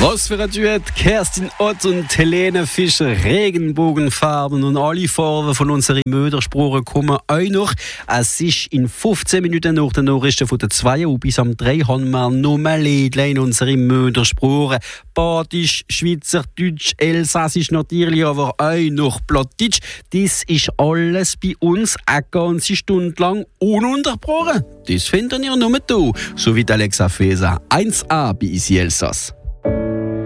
Was für ein Duett, Kerstin Ott und Helene Fischer, Regenbogenfarben und alle Farben von unseren Mördersprachen kommen auch noch. Es ist in 15 Minuten nach den Nachrichten von der 2 Uhr bis am 3 haben wir noch mehr Lieder in unseren Mördersprachen. Badisch, Schweizerdeutsch, Elsassisch natürlich, aber auch noch Plattdeutsch. Das ist alles bei uns eine ganze Stunde lang ununterbrochen. Das findet ihr nur da, so wie Alexa Feser 1A bei Isi Elsass.